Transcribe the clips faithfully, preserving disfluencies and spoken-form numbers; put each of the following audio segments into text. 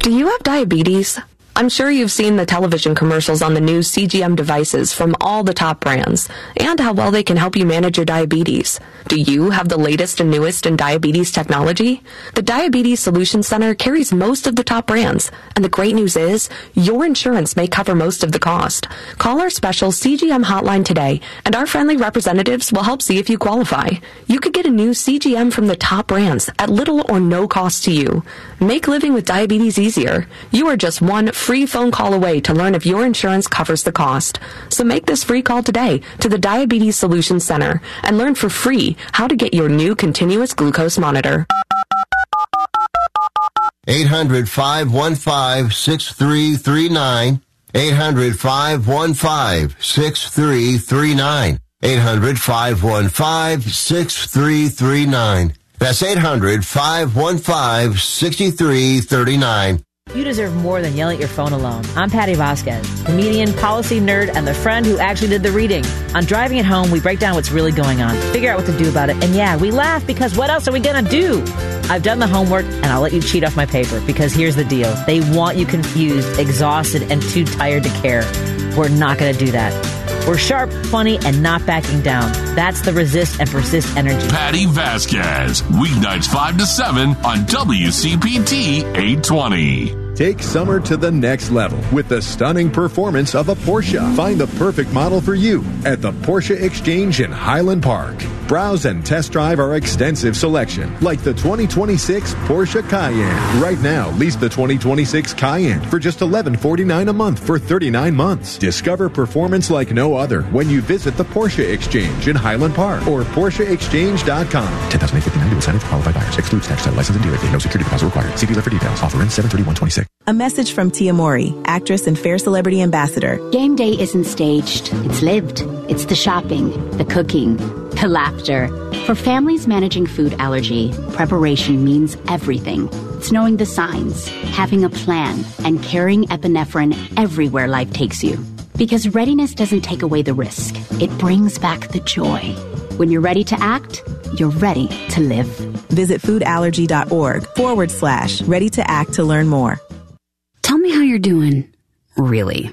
Do you have diabetes? I'm sure you've seen the television commercials on the new C G M devices from all the top brands and how well they can help you manage your diabetes. Do you have the latest and newest in diabetes technology? The Diabetes Solutions Center carries most of the top brands, and the great news is your insurance may cover most of the cost. Call our special C G M hotline today, and our friendly representatives will help see if you qualify. You could get a new C G M from the top brands at little or no cost to you. Make living with diabetes easier. You are just one free phone call away to learn if your insurance covers the cost. So make this free call today to the Diabetes Solutions Center and learn for free how to get your new continuous glucose monitor. eight hundred, five one five, six three three nine. eight hundred, five one five, six three three nine. eight hundred, five one five, six three three nine. That's eight hundred, five one five, six three three nine. You deserve more than yelling at your phone alone. I'm Patty Vasquez, comedian, policy nerd, and the friend who actually did the reading. On Driving It Home, we break down what's really going on, figure out what to do about it, and yeah, we laugh because what else are we going to do? I've done the homework, and I'll let you cheat off my paper because here's the deal. They want you confused, exhausted, and too tired to care. We're not going to do that. We're sharp, funny, and not backing down. That's the resist and persist energy. Patty Vasquez, weeknights five to seven on W C P T eight twenty. Take summer to the next level with the stunning performance of a Porsche. Find the perfect model for you at the Porsche Exchange in Highland Park. Browse and test drive our extensive selection, like the twenty twenty-six Porsche Cayenne. Right now, lease the twenty twenty-six Cayenne for just eleven forty-nine a month for thirty-nine months. Discover performance like no other when you visit the Porsche Exchange in Highland Park or Porsche Exchange dot com. ten thousand eight hundred fifty-nine to incentive for qualified buyers. Excludes tax title license and dealer fee. No security deposit required. See dealer for details. Offer ends seven thirty-one twenty-six. A message from Tia Mori, actress and Fair Celebrity Ambassador. Game day isn't staged. It's lived. It's the shopping, the cooking, the laughter. For families managing food allergy, preparation means everything. It's knowing the signs, having a plan, and carrying epinephrine everywhere life takes you. Because readiness doesn't take away the risk. It brings back the joy. When you're ready to act, you're ready to live. Visit foodallergy.org forward slash ready to act to learn more. Tell me how you're doing. Really.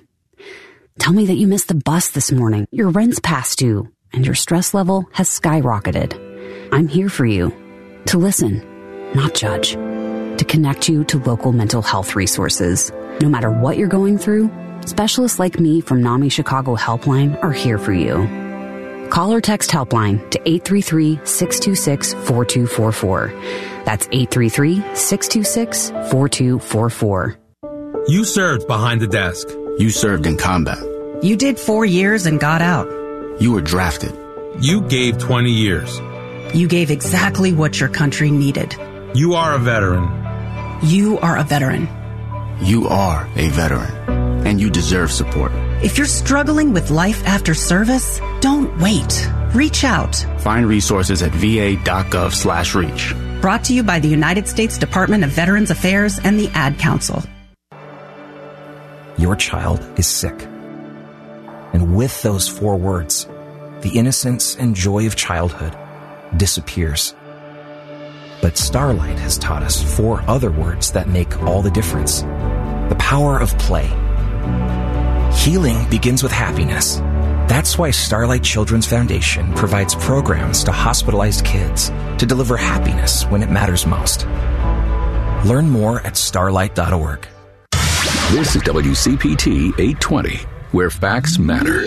Tell me that you missed the bus this morning, your rent's past due, and your stress level has skyrocketed. I'm here for you. To listen, not judge. To connect you to local mental health resources. No matter what you're going through, specialists like me from NAMI Chicago Helpline are here for you. Call or text Helpline to eight three three, six two six, four two four four. That's eight three three, six two six, four two four four. You served behind the desk. You served in combat. You did four years and got out. You were drafted. You gave twenty years. You gave exactly what your country needed. You are a veteran. You are a veteran. You are a veteran, and you deserve support. If you're struggling with life after service, don't wait. Reach out. Find resources at va.gov slash reach. Brought to you by the United States Department of Veterans Affairs and the Ad Council. Your child is sick. And with those four words, the innocence and joy of childhood disappears. But Starlight has taught us four other words that make all the difference. The power of play. Healing begins with happiness. That's why Starlight Children's Foundation provides programs to hospitalized kids to deliver happiness when it matters most. Learn more at starlight dot org. This is W C P T eight twenty, where facts matter.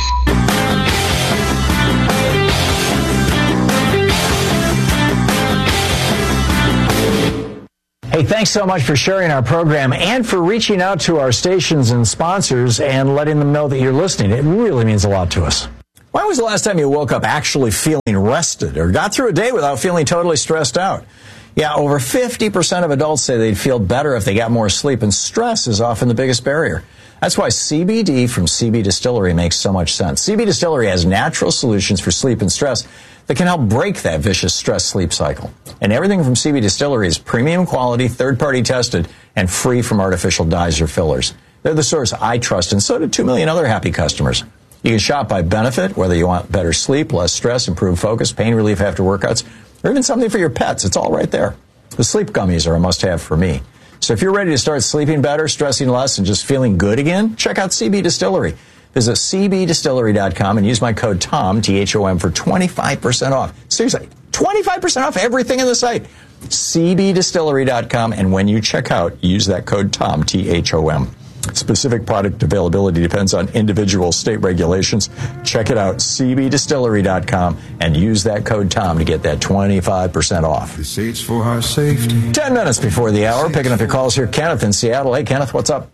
Hey, thanks so much for sharing our program and for reaching out to our stations and sponsors and letting them know that you're listening. It really means a lot to us. When was the last time you woke up actually feeling rested or got through a day without feeling totally stressed out? Yeah, over fifty percent of adults say they'd feel better if they got more sleep, and stress is often the biggest barrier. That's why C B D from C B Distillery makes so much sense. C B Distillery has natural solutions for sleep and stress that can help break that vicious stress-sleep cycle. And everything from C B Distillery is premium quality, third-party tested, and free from artificial dyes or fillers. They're the source I trust, and so do two million other happy customers. You can shop by benefit, whether you want better sleep, less stress, improved focus, pain relief after workouts, or even something for your pets. It's all right there. The sleep gummies are a must-have for me. So if you're ready to start sleeping better, stressing less, and just feeling good again, check out C B Distillery. Visit c b distillery dot com and use my code TOM, T H O M, for twenty-five percent off. Seriously, twenty-five percent off everything in the site. c b distillery dot com, and when you check out, use that code TOM, T H O M. Specific product availability depends on individual state regulations. Check it out, c b distillery dot com, and use that code TOM to get that twenty-five percent off. The seats for our safety. Ten minutes before the hour, picking up your calls here. Kenneth in Seattle. Hey, Kenneth, what's up?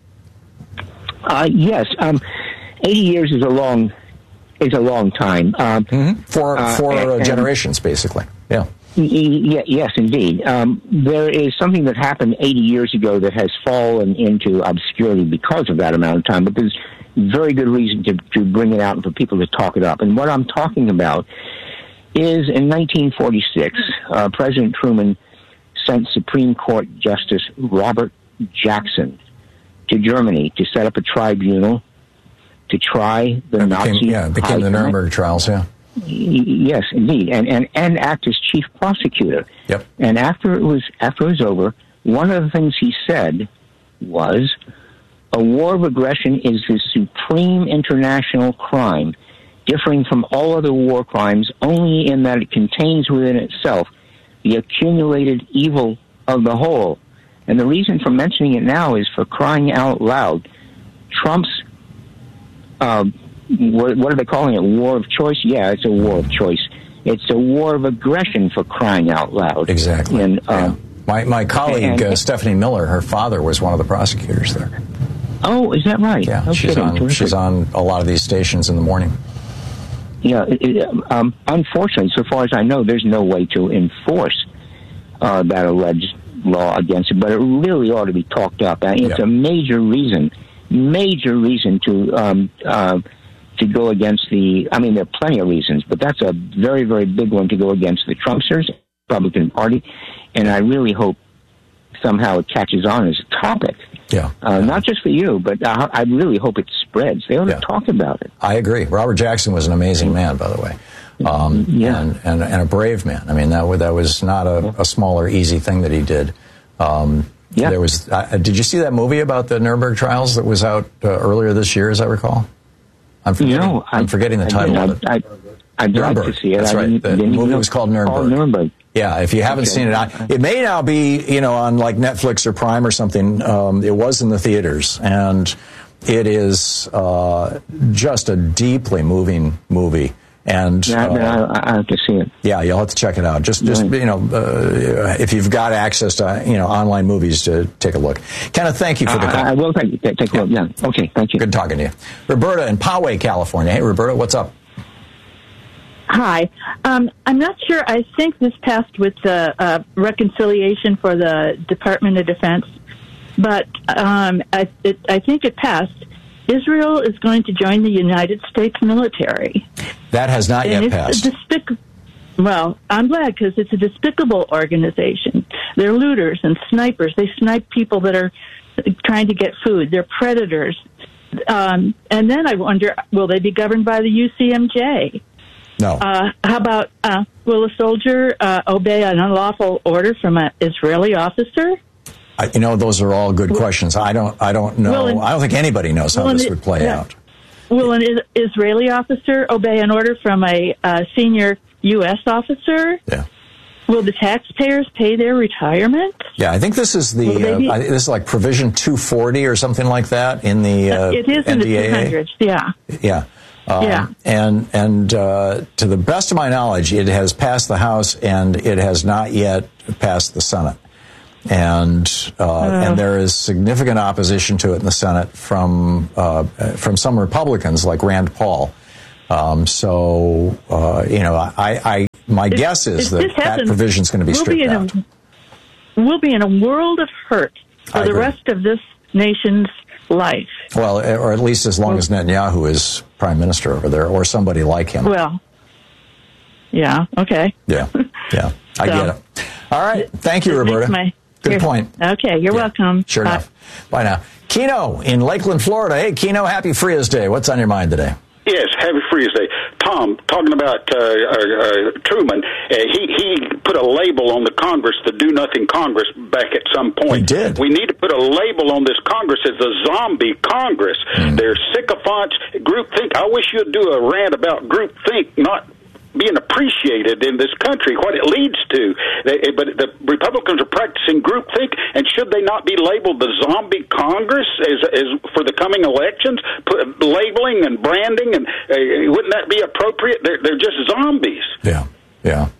Uh, yes, um, eighty years is a long is a long time. Um, mm-hmm. For uh, for and, generations, basically. Yeah. Y- yes, indeed. Um, there is something that happened eighty years ago that has fallen into obscurity because of that amount of time, but there's very good reason to, to bring it out and for people to talk it up. And what I'm talking about is in nineteen forty-six, uh, President Truman sent Supreme Court Justice Robert Jackson to Germany to set up a tribunal to try the it Nazi. Became, yeah, it became the Nuremberg trials, yeah. Yes, indeed, and, and and act as chief prosecutor. Yep. And after it was after it was over, one of the things he said was, "A war of aggression is the supreme international crime, differing from all other war crimes only in that it contains within itself the accumulated evil of the whole." And the reason for mentioning it now is, for crying out loud, Trump's. Uh, What, what are they calling it? War of choice? Yeah, it's a war of choice. It's a war of aggression, for crying out loud. Exactly. And um, yeah. my my colleague and, uh, Stephanie Miller, her father was one of the prosecutors there. Oh, is that right? Yeah, no she's kidding. on Terrific. she's on a lot of these stations in the morning. Yeah. It, it, um, unfortunately, so far as I know, there's no way to enforce uh, that alleged law against it, but it really ought to be talked up. It's yep. a major reason, major reason to. Um, uh, to go against the, I mean, there are plenty of reasons, but that's a very, very big one to go against the Trumpsters, Republican Party, and I really hope somehow it catches on as a topic. Yeah. Uh, yeah. Not just for you, but I, I really hope it spreads. They ought to yeah. talk about it. I agree. Robert Jackson was an amazing man, by the way, um, yeah. and, and, and a brave man. I mean, that, that was not a, a small or easy thing that he did. Um, yeah. There was. Uh, did you see that movie about the Nuremberg trials that was out uh, earlier this year, as I recall? I'm forgetting, no, I, I'm forgetting the I title I, of it. I, I'd Nuremberg. like to see it. That's I right. didn't, The didn't movie was called Nuremberg. Called Nuremberg. Yeah, if you haven't okay. seen it, I, it may now be, you know, on like Netflix or Prime or something. Um, it was in the theaters, and it is uh, just a deeply moving movie. And yeah, uh, I, I have to see it. Yeah, you'll have to check it out. Just, just right. you know, uh, if you've got access to, you know, online movies, to take a look. Kenneth, thank you for the call. I, I will take, take, take a look. Yeah. Okay. Thank you. Good talking to you, Roberta in Poway, California. Hey, Roberta, what's up? Hi. Um, I'm not sure. I think this passed with the uh, reconciliation for the Department of Defense, but um, I, it, I think it passed. Israel is going to join the United States military. That has not and yet passed. Despic- well, I'm glad, because it's a despicable organization. They're looters and snipers. They snipe people that are trying to get food. They're predators. Um, and then I wonder, will they be governed by the U C M J? No. Uh, how about, uh, will a soldier uh, obey an unlawful order from an Israeli officer? I, you know, those are all good questions. I don't, I don't know. Well, in, I don't think anybody knows how well, this it, would play yeah. out. Will an is- Israeli officer obey an order from a uh, senior U S officer? Yeah. Will the taxpayers pay their retirement? Yeah, I think this is the uh, be, I, this is like Provision two forty or something like that in the uh, it is N D A A. In the two hundreds. Yeah. Yeah. Um, yeah. And and uh, to the best of my knowledge, it has passed the House and it has not yet passed the Senate. And uh, uh, and there is significant opposition to it in the Senate from uh, from some Republicans like Rand Paul. Um, so uh, you know, I, I my if, guess is that happens, that provision is going to be we'll stripped be in out. A, we'll be in a world of hurt for I the agree. rest of this nation's life. Well, or at least as long well, as Netanyahu is prime minister over there, or somebody like him. Well, yeah, okay. Yeah, yeah, I so, get it. All right, thank you, Roberta. My, Good point. Okay, you're yeah, welcome. Sure Bye. enough. Bye now. Keno in Lakeland, Florida. Hey, Keno, happy Frias Day. What's on your mind today? Yes, happy Freeze Day. Tom, talking about uh, uh, uh, Truman, uh, he, he put a label on the Congress, the do-nothing Congress, back at some point. He did. We need to put a label on this Congress as a zombie Congress. Mm. They're sycophants, groupthink. I wish you'd do a rant about groupthink, not being appreciated in this country, what it leads to. They, but the Republicans are practicing groupthink, and should they not be labeled the zombie Congress as, as for the coming elections? Put, labeling and branding, and uh, wouldn't that be appropriate? They're, they're just zombies. Yeah, yeah.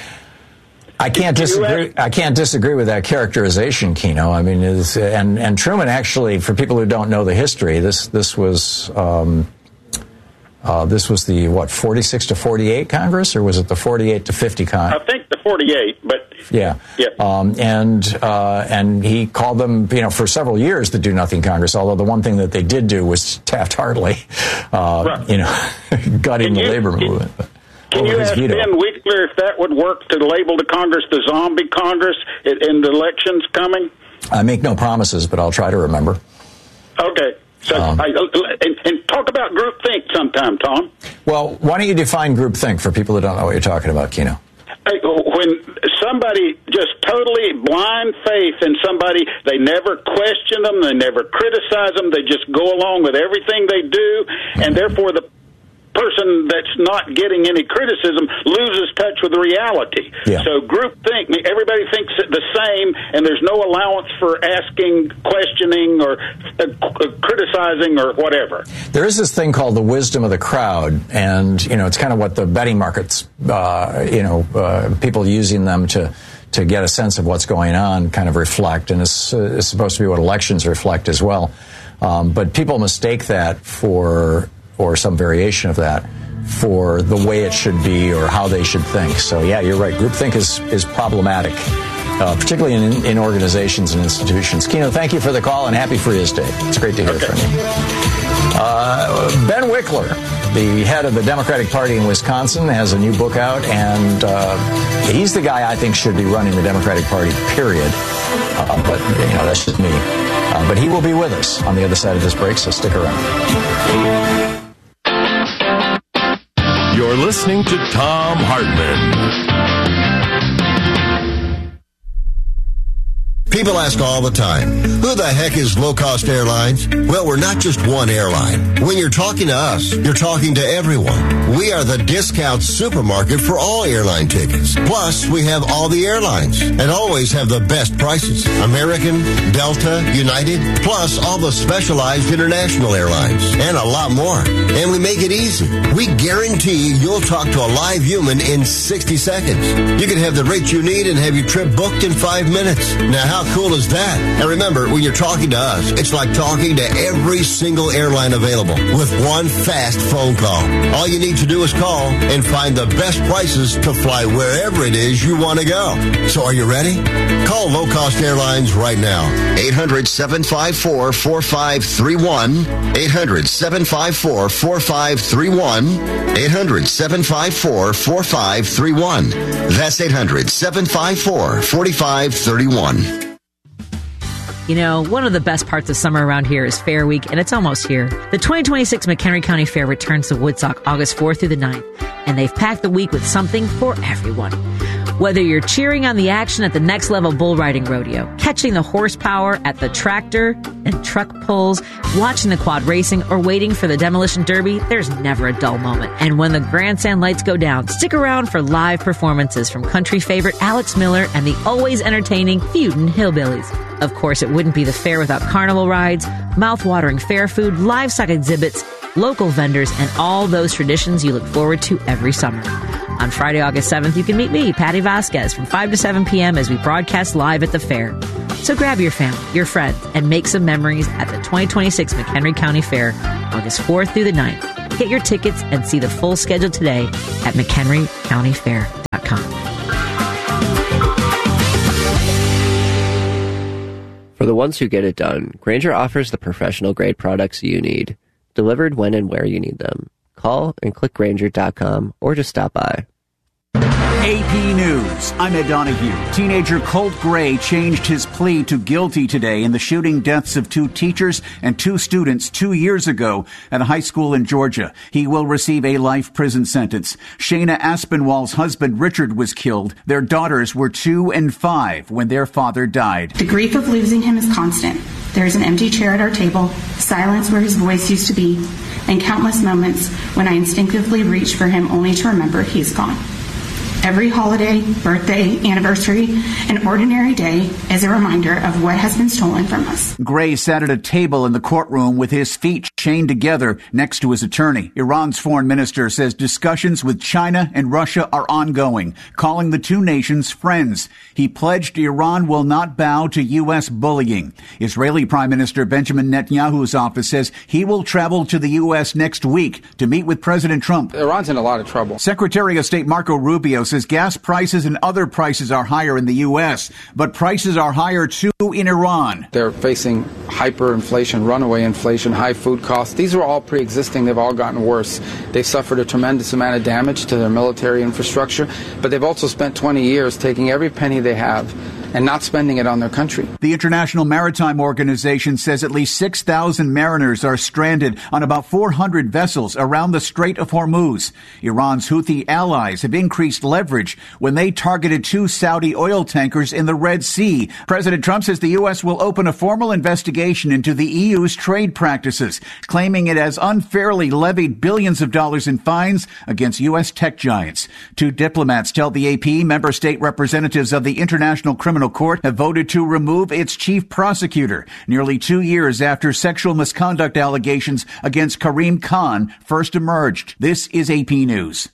I can't disagree. I can't disagree with that characterization, Keno. I mean, it's, and and Truman actually, for people who don't know the history, this this was. Um, Uh, this was the, what, forty-six to forty-eight Congress, or was it the forty-eight to fifty Congress? I think the forty-eight, but... Yeah. yeah. Um, and uh, and he called them, you know, for several years the Do-Nothing Congress, although the one thing that they did do was Taft-Hartley, uh, right. you know, gutting the you, labor movement. Can you ask Ben Winkler if that would work to label the Congress the zombie Congress in, in the elections coming? I make no promises, but I'll try to remember. Okay. So, um, I, and, and talk about groupthink sometime, Tom. Well, why don't you define groupthink for people who don't know what you're talking about, Keno? When somebody just totally blind faith in somebody, they never question them, they never criticize them, they just go along with everything they do, and therefore the person that's not getting any criticism loses touch with reality. Yeah. So groupthink, everybody thinks it the same, and there's no allowance for asking, questioning, or uh, criticizing, or whatever. There is this thing called the wisdom of the crowd, and you know it's kind of what the betting markets, uh, you know, uh, people using them to to get a sense of what's going on, kind of reflect, and it's, uh, it's supposed to be what elections reflect as well. Um, but people mistake that for. or some variation of that, for the way it should be or how they should think. So, yeah, you're right. Groupthink is, is problematic, uh, particularly in, in organizations and institutions. Keno, thank you for the call, and happy Freeze Day. It's great to hear okay. from you. Uh, Ben Winkler, the head of the Democratic Party in Wisconsin, has a new book out, and uh, he's the guy I think should be running the Democratic Party, period. Uh, but, you know, that's just me. Uh, but he will be with us on the other side of this break, so stick around. You're listening to Thom Hartmann. People ask all the time, who the heck is Low Cost Airlines? Well, we're not just one airline. When you're talking to us, you're talking to everyone. We are the discount supermarket for all airline tickets. Plus, we have all the airlines and always have the best prices. American, Delta, United, plus all the specialized international airlines and a lot more. And we make it easy. We guarantee you'll talk to a live human in sixty seconds. You can have the rate you need and have your trip booked in five minutes. Now, how cool is that? And remember, when you're talking to us, it's like talking to every single airline available with one fast phone call. All you need to do is call and find the best prices to fly wherever it is you want to go. So are you ready? Call Low Cost Airlines right now. eight hundred, seven five four, four five three one. eight hundred, seven five four, four five three one. eight hundred, seven five four, four five three one. That's eight hundred, seven five four, four five three one. You know, one of the best parts of summer around here is Fair Week, and it's almost here. The twenty twenty-six McHenry County Fair returns to Woodstock August fourth through the ninth, and they've packed the week with something for everyone. Whether you're cheering on the action at the Next Level Bull Riding Rodeo, catching the horsepower at the tractor and truck pulls, watching the quad racing, or waiting for the Demolition Derby, there's never a dull moment. And when the grandstand lights go down, stick around for live performances from country favorite Alex Miller and the always entertaining Feudin' Hillbillies. Of course, it wouldn't be the fair without carnival rides, mouth-watering fair food, livestock exhibits, local vendors, and all those traditions you look forward to every summer. On Friday, August seventh, you can meet me, Patty Vasquez, from five to seven p.m. as we broadcast live at the fair. So grab your family, your friends, and make some memories at the twenty twenty-six McHenry County Fair, August fourth through the ninth. Get your tickets and see the full schedule today at mchenry county fair dot com. For the ones who get it done, Grainger offers the professional-grade products you need, delivered when and where you need them. Call and click Grainger dot com or just stop by. A P News. I'm Ed Donahue. Teenager Colt Gray changed his plea to guilty today in the shooting deaths of two teachers and two students two years ago at a high school in Georgia. He will receive a life prison sentence. Shayna Aspinwall's husband Richard was killed. Their daughters were two and five when their father died. The grief of losing him is constant. There is an empty chair at our table, silence where his voice used to be, and countless moments when I instinctively reach for him only to remember he's gone. Every holiday, birthday, anniversary, and ordinary day is a reminder of what has been stolen from us. Gray sat at a table in the courtroom with his feet chained together next to his attorney. Iran's foreign minister says discussions with China and Russia are ongoing, calling the two nations friends. He pledged Iran will not bow to U S bullying. Israeli Prime Minister Benjamin Netanyahu's office says he will travel to the U S next week to meet with President Trump. Iran's in a lot of trouble. Secretary of State Marco Rubio says gas prices and other prices are higher in the U S, but prices are higher too in Iran. They're facing hyperinflation, runaway inflation, high food costs. These are all pre-existing. They've all gotten worse. They've suffered a tremendous amount of damage to their military infrastructure, but they've also spent twenty years taking every penny they have and not spending it on their country. The International Maritime Organization says at least six thousand mariners are stranded on about four hundred vessels around the Strait of Hormuz. Iran's Houthi allies have increased leverage when they targeted two Saudi oil tankers in the Red Sea. President Trump says the U S will open a formal investigation into the E U's trade practices, claiming it has unfairly levied billions of dollars in fines against U S tech giants. Two diplomats tell the A P member state representatives of the International Criminal Court have voted to remove its chief prosecutor nearly two years after sexual misconduct allegations against Karim Khan first emerged. This is A P News.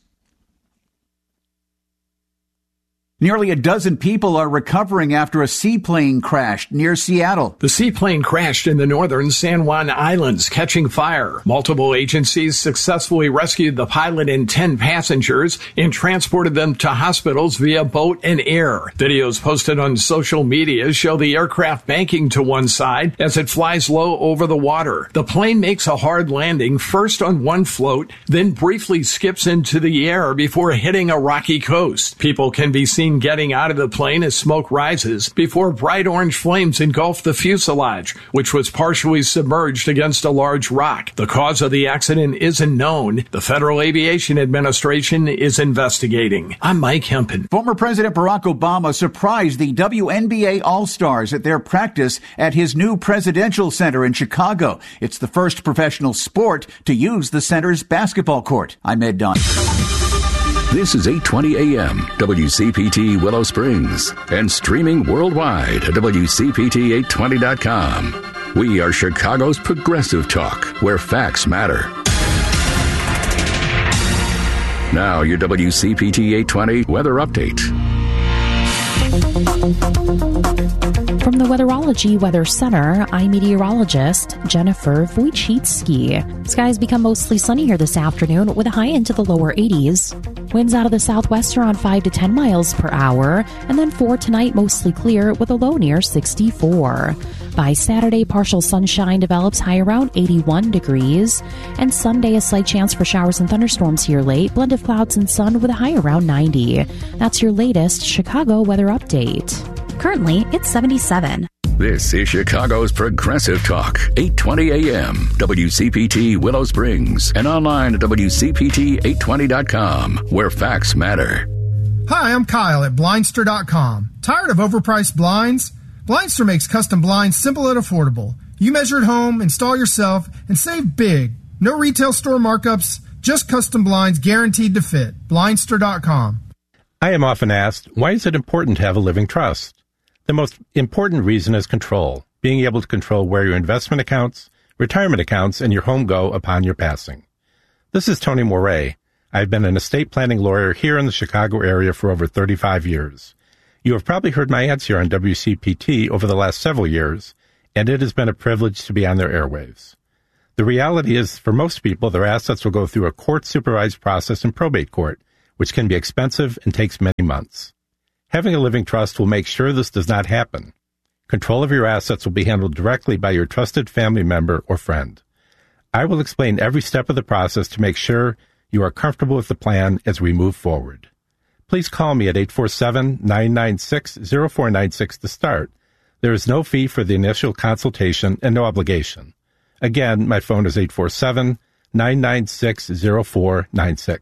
Nearly a dozen people are recovering after a seaplane crashed near Seattle. The seaplane crashed in the northern San Juan Islands, catching fire. Multiple agencies successfully rescued the pilot and ten passengers and transported them to hospitals via boat and air. Videos posted on social media show the aircraft banking to one side as it flies low over the water. The plane makes a hard landing, first on one float, then briefly skips into the air before hitting a rocky coast. People can be seen getting out of the plane as smoke rises before bright orange flames engulf the fuselage, which was partially submerged against a large rock. The cause of the accident isn't known. The Federal Aviation Administration is investigating. I'm Mike Hempen. Former President Barack Obama surprised the W N B A All-Stars at their practice at his new presidential center in Chicago. It's the first professional sport to use the center's basketball court. I'm Ed Dunn. This is eight twenty A M, W C P T Willow Springs, and streaming worldwide at W C P T eight twenty dot com. We are Chicago's progressive talk, where facts matter. Now, your W C P T eight twenty weather update. From the Weatherology Weather Center, I'm meteorologist Jennifer Wojcicki. Skies become mostly sunny here this afternoon with a high into the lower eighties. Winds out of the southwest around five to ten miles per hour, and then for tonight mostly clear with a low near sixty-four. By Saturday, partial sunshine develops high around eighty-one degrees, and Sunday a slight chance for showers and thunderstorms here late, blend of clouds and sun with a high around ninety. That's your latest Chicago weather update. Currently, it's seventy-seven. This is Chicago's Progressive Talk, eight twenty A M, W C P T Willow Springs, and online at W C P T eight twenty dot com, where facts matter. Hi, I'm Kyle at Blindster dot com. Tired of overpriced blinds? Blindster makes custom blinds simple and affordable. You measure at home, install yourself, and save big. No retail store markups, just custom blinds guaranteed to fit. Blindster dot com. I am often asked, why is it important to have a living trust? The most important reason is control, being able to control where your investment accounts, retirement accounts, and your home go upon your passing. This is Tony Moret. I've been an estate planning lawyer here in the Chicago area for over thirty-five years. You have probably heard my ads here on W C P T over the last several years, and it has been a privilege to be on their airwaves. The reality is, for most people, their assets will go through a court-supervised process in probate court, which can be expensive and takes many months. Having a living trust will make sure this does not happen. Control of your assets will be handled directly by your trusted family member or friend. I will explain every step of the process to make sure you are comfortable with the plan as we move forward. please call me at eight four seven, nine nine six, zero four nine six to start. There is no fee for the initial consultation and no obligation. Again, my phone is eight four seven, nine nine six, zero four nine six.